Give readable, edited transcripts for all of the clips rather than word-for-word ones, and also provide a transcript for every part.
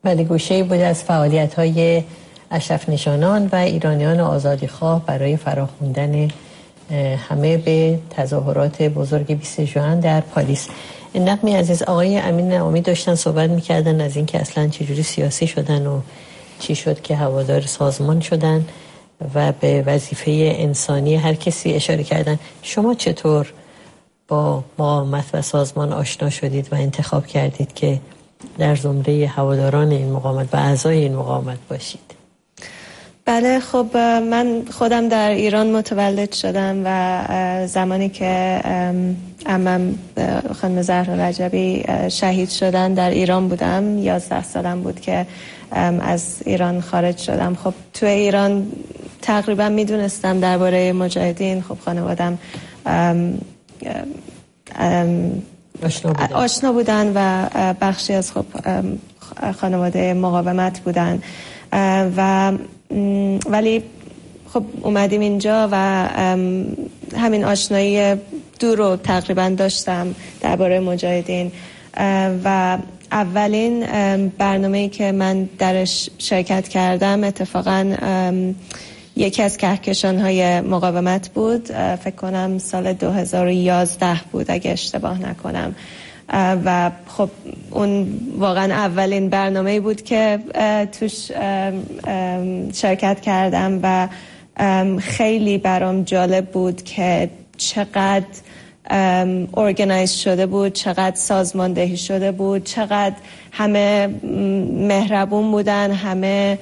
ولی گوشه‌ای بود از فعالیت‌های اشرف نشانان و ایرانیان آزادیخواه برای فراخواندن همه به تظاهرات بزرگ 20 ژوئن در پاریس. نقمی عزیز، آقای امین نعامی داشتن صحبت می‌کردن از اینکه اصلاً چجوری سیاسی شدن و چی شد که هوادار سازمان شدن و به وظیفه انسانی هر کسی اشاره کردن. شما چطور با مقاومت و سازمان آشنا شدید و انتخاب کردید که در زمره هواداران این مقاومت و اعضای این مقاومت باشید؟ بله، خب من خودم در ایران متولد شدم و زمانی که عمم خانم زهرا رجبی شهید شدن در ایران بودم. 11 سالم بود که از ایران خارج شدم. خب تو ایران تقریبا میدونستم درباره مجاهدین. خب خانوادم آشنا بودن و بخشی از خب خانواده مقاومت بودن ولی خب اومدیم اینجا و همین آشنایی دور رو تقریبا داشتم درباره مجاهدین و اولین برنامه‌ای که من درش شرکت کردم اتفاقا یکی از کهکشان‌های مقاومت بود. فکر کنم سال 2011 بود اگه اشتباه نکنم و خب اون واقعا اولین برنامه‌ای بود که توش شرکت کردم و خیلی برام جالب بود که چقدر ارگنایز شده بود، چقدر سازماندهی شده بود، چقدر همه مهربون بودن، همه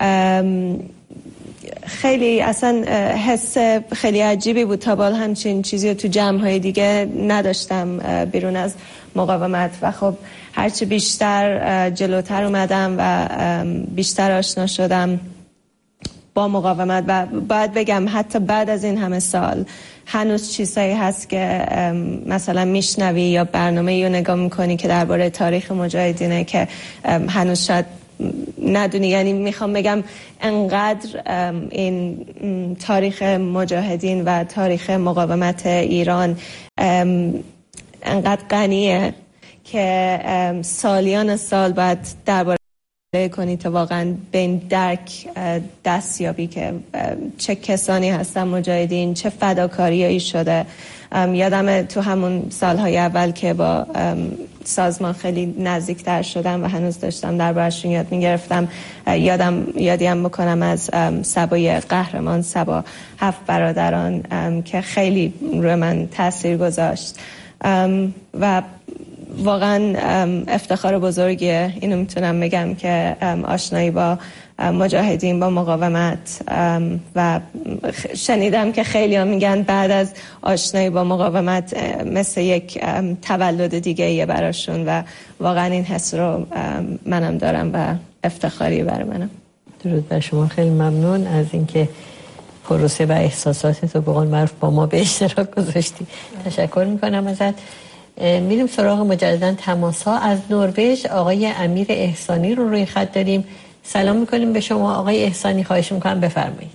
خیلی اصلا حس خیلی عجیبی بود. تا بال همچین چیزی رو تو جمع‌های دیگه نداشتم بیرون از مقاومت و خب هرچی بیشتر جلوتر اومدم و بیشتر آشنا شدم با مقاومت و باید بگم حتی بعد از این همه سال هنوز چیزایی هست که مثلا میشنوی یا برنامه‌ای رو نگاه میکنی که درباره تاریخ مجاهدینه که هنوز شاید ندونی. یعنی میخوام بگم انقدر این تاریخ مجاهدین و تاریخ مقاومت ایران انقدر غنیه که سالیان سال باید درباره کنی تا واقعا به این درک دستیابی که چه کسانی هستن مجاهدین، چه فداکاریایی شده. یادم تو همون سالهای اول که با سازمان خیلی نزدیکتر شدم و هنوز داشتم دربارشون یاد میگرفتم، یادیم بکنم از سبای قهرمان، سبا 7 برادران که خیلی روی من تاثیر گذاشت و واقعا افتخار بزرگیه. اینو میتونم بگم که آشنایی با مجاهدین، با مقاومت و شنیدم که خیلی ها میگن بعد از آشنایی با مقاومت مثل یک تولد دیگه یه براشون و واقعا این حس رو منم دارم و افتخاری برای منم. درود بر شما، خیلی ممنون از اینکه پروسه و احساساتت رو به قول معروف با ما به اشتراک گذاشتی. تشکر میکنم ازت. میریم سراغ مجددا تماس‌ها. از نروژ آقای امیر احسانی رو روی خط داریم. سلام میکنیم به شما آقای احسانی، خواهش میکنم بفرمایید.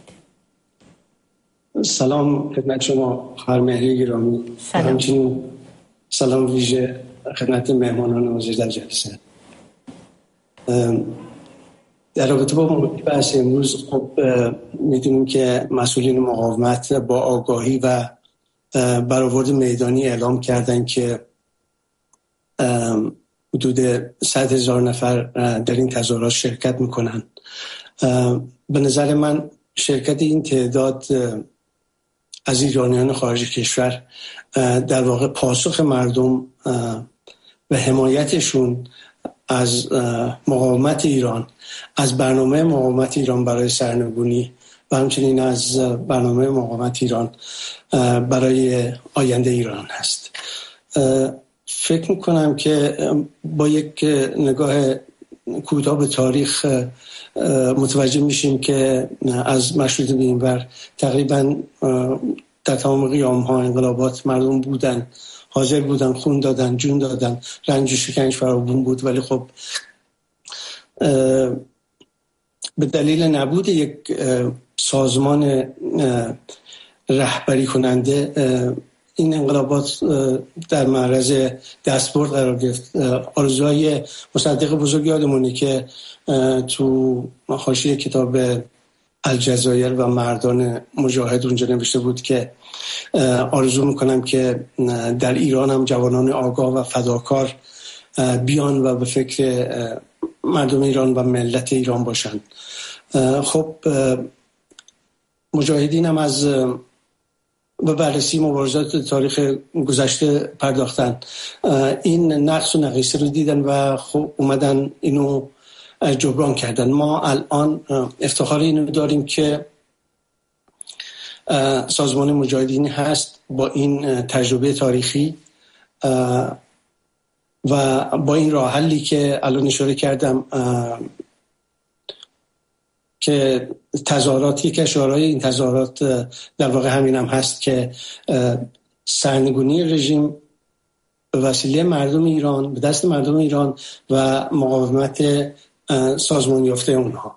سلام خدمت شما خواهر مهری گرامی. همچنین سلام ویژه خدمت مهمانان حاضر در جلسه. در رابطه با بحث امروز خب میدونیم که مسئولین مقاومت با آگاهی و برآورد میدانی اعلام کردن که حدود 100,000 نفر در این تظاهرات شرکت میکنن. به نظر من شرکت این تعداد از ایرانیان خارج کشور در واقع پاسخ مردم و حمایتشون از مقاومت ایران، از برنامه مقاومت ایران برای سرنگونی و همچنین از برنامه مقاومت ایران برای آینده ایران هست. فکر میکنم که با یک نگاه کوتاه به تاریخ متوجه میشیم که از مشروطه به این ور تقریبا در تمام قیام‌ها انقلابات مردم بودن، حاضر بودن، خون دادن، جون دادن، رنج و شکنج فراوون بود، ولی خب به دلیل نبود یک سازمان رهبری کننده این انقلابات در معرض دستبرد قرار گرفت. آرزوهای مصدق بزرگ یادمونه که تو حاشیه کتاب الجزایر و مردان مجاهد اونجا نوشته بود که آرزو میکنم که در ایران هم جوانان آگاه و فداکار بیان و به فکر مردم ایران و ملت ایران باشن. خب مجاهدین هم از به بررسی مبارزات تاریخ گذشته پرداختن، این نقص و نقیصه رو دیدن و خب اومدن اینو جبران کردن. ما الان افتخار اینو داریم که سازمان مجاهدین هست با این تجربه تاریخی و با این راه حلی که الان اشاره کردم که تظاهرات، یک اشاره‌ای این تظاهرات در واقع همین هم هست که سرنگونی رژیم به وسیله مردم ایران، به دست مردم ایران و مقاومت سازمان یافته اونها.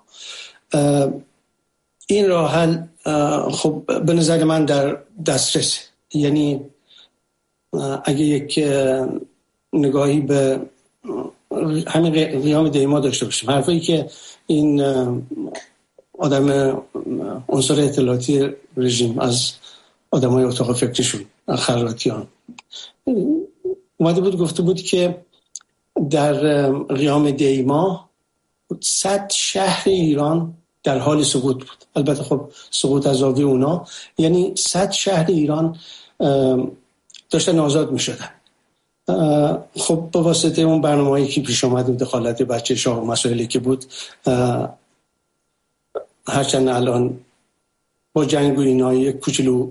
این راه حل خب به نظر من در دسترس، یعنی اگه یک نگاهی به همین قیام دیما داشته باشیم، حرفایی که این آدم عنصر اطلاعاتی رژیم از آدمای اتاق فکرشون خراتیان اومده بود گفته بود که در قیام دیما 100 شهر ایران در حال سقوط بود. البته خب سقوط از زاویه اونا، یعنی 100 شهر ایران داشتن آزاد می شدن. خب به واسطه اون برنامه‌ای که پیش اومد و دخالت بچه شاه و مسائلی که بود، هرچند الان با جنگ و اینا یک کوچولو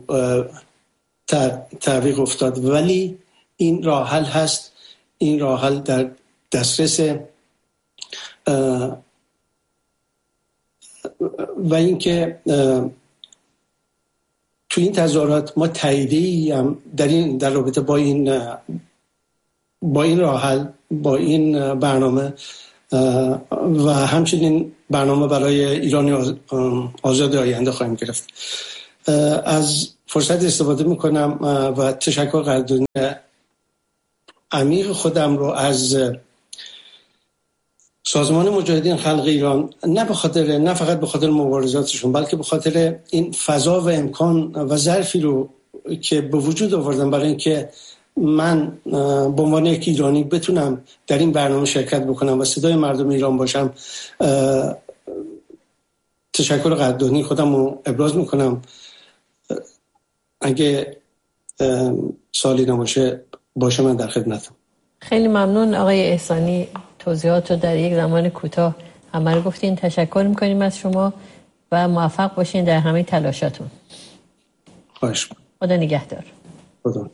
تعویق افتاد، ولی این راه حل هست. این راه حل در دسترس و اینکه تو این تظاهرات ما تاییدی هم در رابطه با این راه حل، با این برنامه و همچنین برنامه برای ایران آزاد آینده خواهیم گرفت. از فرصت استفاده میکنم و تشکر قدردانی عمیق خودم رو از سازمان مجاهدین خلق ایران، نه فقط به خاطر مبارزاتشون، بلکه به خاطر این فضا و امکان و ظرفی رو که به وجود آوردن برای اینکه من به عنوان یک ایرانی بتونم در این برنامه شرکت بکنم و صدای مردم ایران باشم. تشکر قدردانی خودم رو ابراز میکنم. اگه سوالی نباشه من در خدمتم. خیلی ممنون آقای احسانی، توضیحات رو در یک زمان کوتاه همه رو گفتین. تشکر میکنیم از شما و موفق باشین در همه تلاشاتون. خواهش می‌کنم. خدا نگهدار. خدا.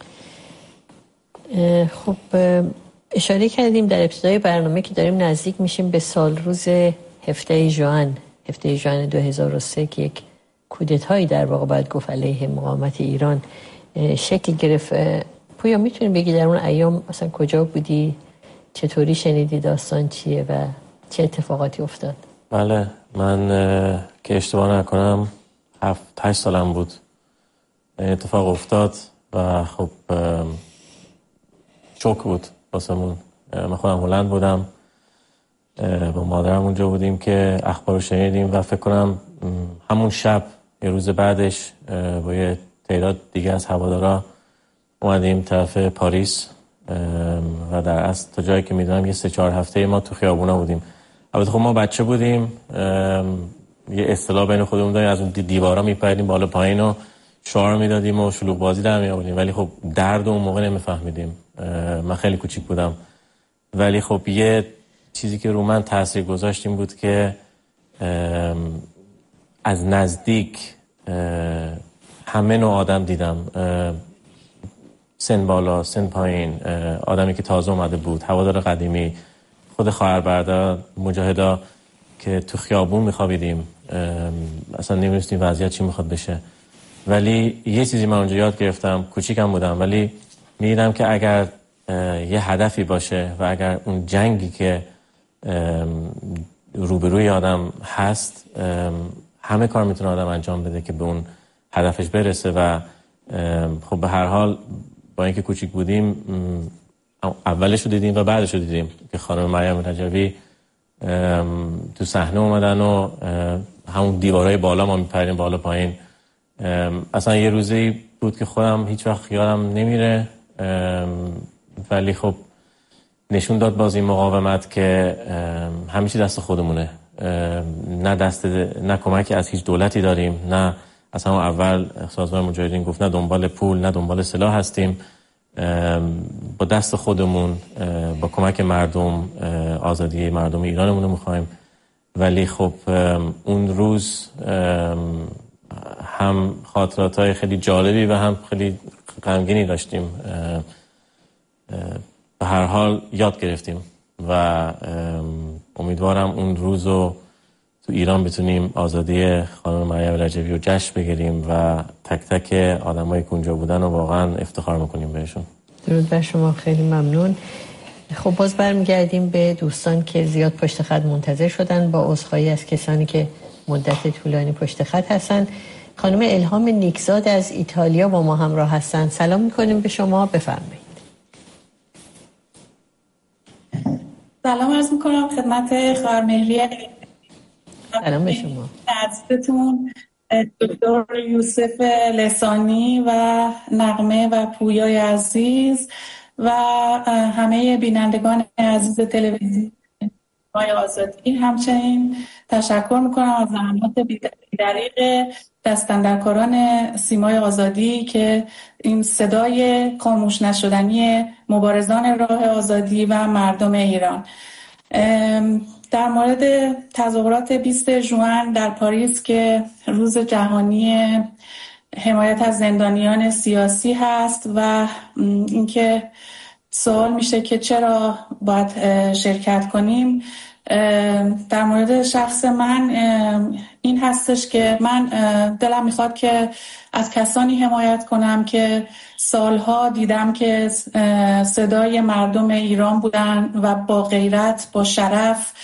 خب اشاره کردیم در ابتدای برنامه که داریم نزدیک میشیم به سال روز هفته ژوئن 2003 که یک کودتایی در واقع باید گفت علیه مقاومت ایران شکل گرفت. پویا میتونی بگی در اون ایام مثلا کجا بودی؟ چطوری شنیدی داستان چیه و چه اتفاقاتی افتاد؟ بله، من که اشتباه نکنم 7-8 سالم بود اتفاق افتاد و خب شوک بود واسمون. من خودم هلند بودم، با مادرم اونجا بودیم که اخبار رو شنیدیم و فکر کنم همون شب یه روز بعدش با یه تعداد دیگه از هوادارا اومدیم طرف پاریس و در اصل تا جایی که میدونم یه 3-4 هفته ما تو خیابونا بودیم. البته خب ما بچه بودیم، یه اصطلاح بین خودمون داریم، از اون دیوارا میپریدیم بالا پایین و شعار میدادیم و شلوغ بازی در میآوردیم، ولی خب درد اون موقع نمیفهمیدیم. من خیلی کوچیک بودم، ولی خب یه چیزی که رو من تاثیر گذاشت این بود که از نزدیک همه نوع آدم دیدم، سن بالا، سن پایین، آدمی که تازه اومده بود، هوادار قدیمی، خود خواهر برادر مجاهدا که تو خیابون میخوابیدیم، اصلا نمی‌دونستیم وضعیت چی میخواد بشه. ولی یه چیزی من اونجا یاد گرفتم، کوچیکم بودم ولی می‌دیدم که اگر یه هدفی باشه و اگر اون جنگی که روبروی آدم هست، همه کار میتونه آدم انجام بده که به اون هدفش برسه و خب به هر حال با اینکه کوچیک بودیم اولش رو دیدیم و بعدش رو دیدیم که خانم مریم رجوی تو صحنه اومدن و همون دیوارهای بالا ما میپریم بالا پایین. اصلا یه روزی بود که خودم هیچ وقت خیالم نمیره، ولی خب نشون داد باز این مقاومت که همیشه دست خودمونه، نه کمکی از هیچ دولتی داریم، نه از همون اول سازمان مجاهدین گفت نه دنبال پول نه دنبال سلاح هستیم، با دست خودمون با کمک مردم آزادی مردم ایرانمون رو میخوایم. ولی خب اون روز هم خاطراتهای خیلی جالبی و هم خیلی غمگینی داشتیم. به هر حال یاد گرفتیم و امیدوارم اون روز رو تو ایران بتونیم آزادی خانم مریم رجوی رو جشن بگیریم و تک تک آدمایی که اونجا بودن رو واقعا افتخار میکنیم بهشون. درود بر شما، خیلی ممنون. خب باز برمیگردیم به دوستان که زیاد پشت خط منتظر شدن، با عذرخواهی از کسانی که مدت طولانی پشت خط هستن. خانم الهام نیکزاد از ایتالیا با ما همراه هستن. سلام میکنیم به شما، بفرمایید. سلام عرض میکنم خدمت خواهر مهریه. سلام به شما. عزیزتون دکتر یوسف لسانی و نغمه و پویای عزیز و همه بینندگان عزیز تلویزیون آزادی. همچنین تشکر میکنم از زحمات بی‌دریغ دست‌اندرکاران سیمای آزادی که این صدای خاموش نشدنی مبارزان راه آزادی و مردم ایران. در مورد تظاهرات 20 ژوئن در پاریس که روز جهانی حمایت از زندانیان سیاسی هست و اینکه سوال میشه که چرا باید شرکت کنیم، در مورد شخص من این هستش که من دلم میخواد که از کسانی حمایت کنم که سالها دیدم که صدای مردم ایران بودن و با غیرت، با شرف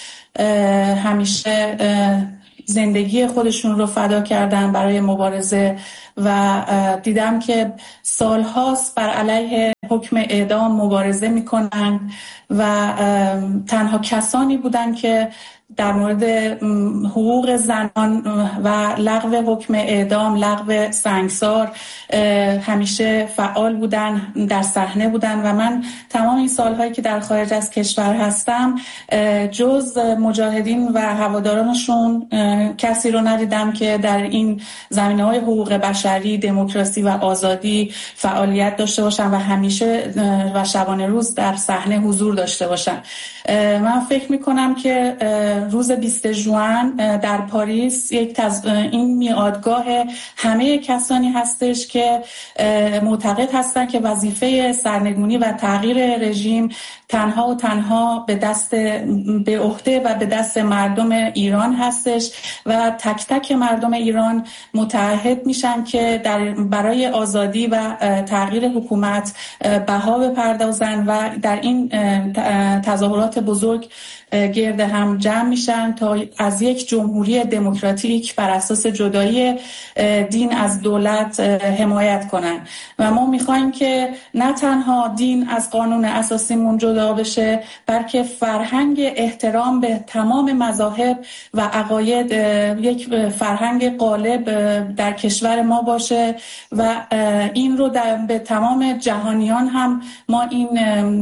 همیشه زندگی خودشون رو فدا کردن برای مبارزه و دیدم که سالهاست بر علیه حکم اعدام مبارزه میکنن و تنها کسانی بودن که در مورد حقوق زنان و لغو حکم اعدام، لغو سنگسار همیشه فعال بودن، در صحنه بودن و من تمام این سالهایی که در خارج از کشور هستم جز مجاهدین و هوادارانشون کسی رو ندیدم که در این زمینه‌های حقوق بشری، دموکراسی و آزادی فعالیت داشته باشن و همیشه و شبانه روز در صحنه حضور داشته باشن. من فکر میکنم که روز 20 ژوئن در پاریس این میادگاه همه کسانی هستش که معتقد هستن که وظیفه سرنگونی و تغییر رژیم تنها و تنها به عهده و به دست مردم ایران هستش و تک تک مردم ایران متعهد میشن که برای آزادی و تغییر حکومت بها بپردازن و در این تظاهرات بزرگ گرد هم جمع میشن تا از یک جمهوری دموکراتیک بر اساس جدایی دین از دولت حمایت کنن و ما میخوایم که نه تنها دین از قانون اساسیمون جدا بشه، بلکه فرهنگ احترام به تمام مذاهب و عقاید یک فرهنگ غالب در کشور ما باشه و این رو به تمام جهانیان هم ما این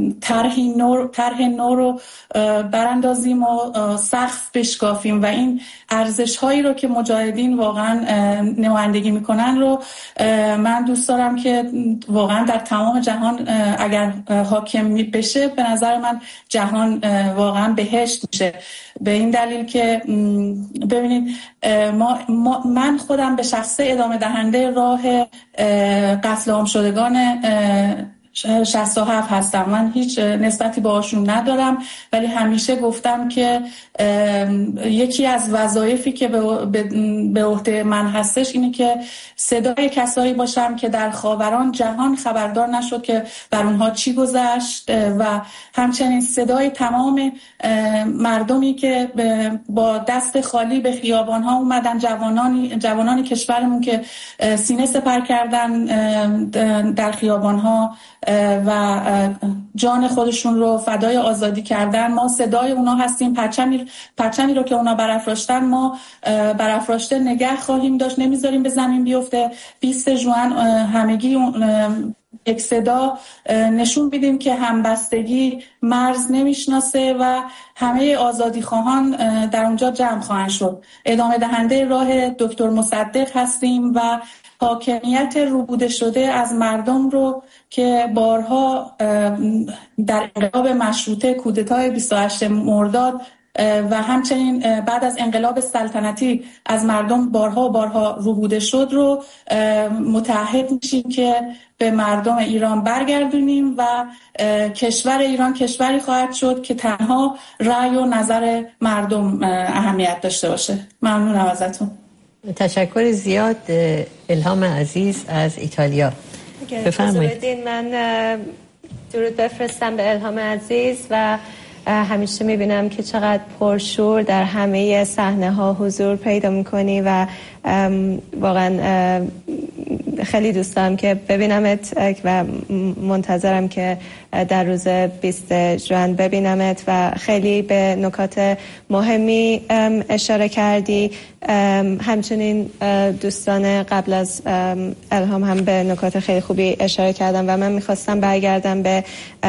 طرح نو رو براندازیم و سقف بشکافیم و این ارزش هایی رو که مجاهدین واقعا نمایندگی میکنن رو من دوست دارم که واقعا در تمام جهان اگر حاکم بشه، به نظر من جهان واقعا بهشت میشه. به این دلیل که ببینید من خودم به شخصه ادامه دهنده راه قتل عام شدگان 67 هستم. من هیچ نسبتی باهاشون ندارم، ولی همیشه گفتم که یکی از وظایفی که به عهده من هستش اینه که صدای کسایی باشم که در خاوران جهان خبردار نشد که بر اونها چی گذشت و همچنین صدای تمام مردمی که با دست خالی به خیابان‌ها اومدن، جوانان کشورمون که سینه سپر کردن در خیابان‌ها و جان خودشون رو فدای آزادی کردن. ما صدای اونا هستیم. پرچمی رو که اونا برافراشتن ما برافراشته نگه خواهیم داشت، نمیذاریم به زمین بیفته. 20 ژوئن همگی یک صدا نشون بدیم که همبستگی مرز نمیشناسه و همه آزادی خواهان در اونجا جمع خواهند شد. ادامه دهنده راه دکتر مصدق هستیم و حاکمیت روبوده شده از مردم رو که بارها در انقلاب مشروطه کودتای 28 مرداد و همچنین بعد از انقلاب سلطنتی از مردم بارها روبوده شد رو متعهد میشیم که به مردم ایران برگردونیم و کشور ایران کشوری خواهد شد که تنها رأی و نظر مردم اهمیت داشته باشه. ممنونم ازتون. تشکر زیاد. الهام عزیز از ایتالیا، بفرمایید. من درود بفرستم به الهام عزیز و همیشه میبینم که چقدر پرشور در همه صحنه ها حضور پیدا میکنی و واقعا خیلی دوست دارم که ببینمت و منتظرم که در روز 20 ژوئن ببینمت و خیلی به نکات مهمی اشاره کردی. همچنین دوستان قبل از الهام هم به نکات خیلی خوبی اشاره کردم و من میخواستم برگردم به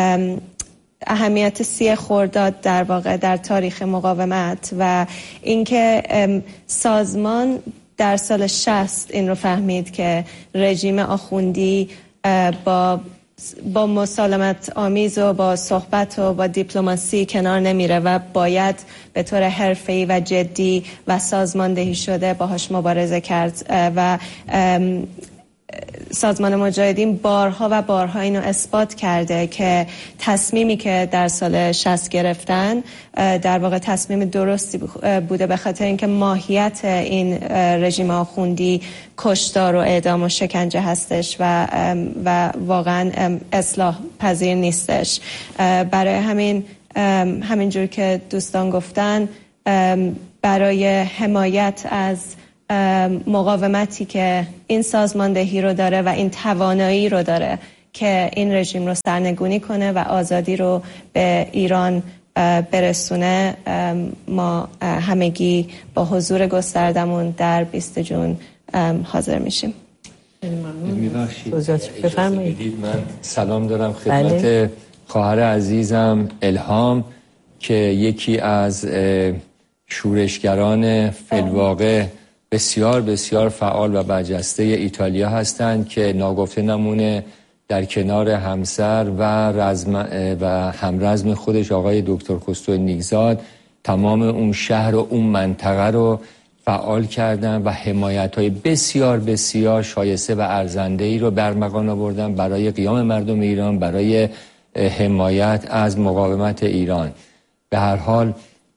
اهمیت 30 خرداد در واقع در تاریخ مقاومت و اینکه سازمان در سال 60 این رو فهمید که رژیم آخوندی با مسالمت آمیز و با صحبت و با دیپلماسی کنار نمیره و باید به طور حرفه‌ای و جدی و سازماندهی شده باهاش مبارزه کرد و سازمان مجاهدین بارها و بارها اینو اثبات کرده که تصمیمی که در سال 60 گرفتن در واقع تصمیم درستی بوده، به خاطر اینکه ماهیت این رژیم آخوندی کشتار و اعدام و شکنجه هستش و واقعا اصلاح پذیر نیستش. برای همینجور که دوستان گفتن، برای حمایت از مقاومتی که این سازماندهی رو داره و این توانایی رو داره که این رژیم رو سرنگونی کنه و آزادی رو به ایران برسونه، ما همگی با حضور گستردمون در 20 ژوئن حاضر میشیم. بفرمایید. من سلام دارم خدمت خواهر عزیزم الهام که یکی از شورشگران فی‌الواقع بسیار بسیار فعال و برجسته ایتالیا هستند که ناگفته نمونه در کنار همسر و همرزم خودش آقای دکتر خسرو نیکزاد تمام اون شهر و اون منطقه رو فعال کردن و حمایت‌های بسیار بسیار شایسته و ارزنده‌ای رو برمغان آوردن برای قیام مردم ایران، برای حمایت از مقاومت ایران. به هر حال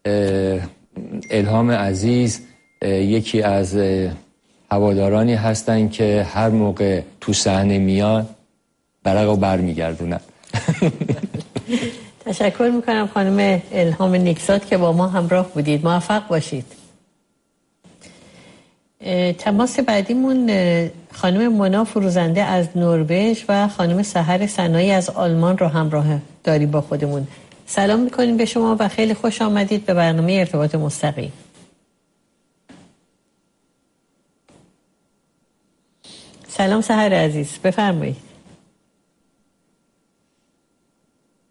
الهام عزیز یکی از هوادارانی هستن که هر موقع تو صحنه میان برقو برمیگردونن. تشکر میکنم خانم الهام نیکزاد که با ما همراه بودید. موفق باشید. تماس بعدیمون خانم مونا فروزنده از نروژ و خانم سحر سنایی از آلمان رو همراه داری با خودمون. سلام میکنیم به شما و خیلی خوش آمدید به برنامه ارتباط مستقیم. سلام سحر عزیز، بفرمایید.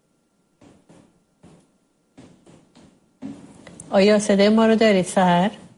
آیا صدای ما رو دارید سحر؟